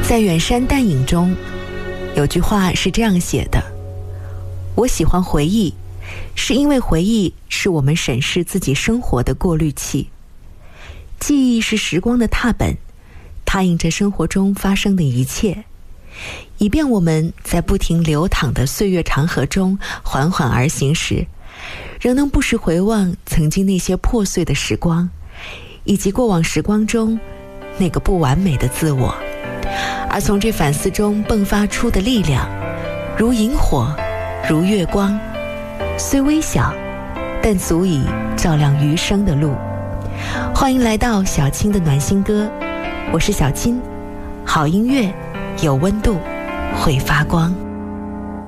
在远山淡影中，有句话是这样写的：我喜欢回忆，是因为回忆是我们审视自己生活的过滤器。记忆是时光的踏本，踏印着生活中发生的一切，以便我们在不停流淌的岁月长河中缓缓而行时，仍能不时回望曾经那些破碎的时光，以及过往时光中那个不完美的自我。而从这反思中迸发出的力量，如萤火，如月光，虽微小，但足以照亮余生的路。欢迎来到小青的暖心歌，我是小青，好音乐有温度，会发光。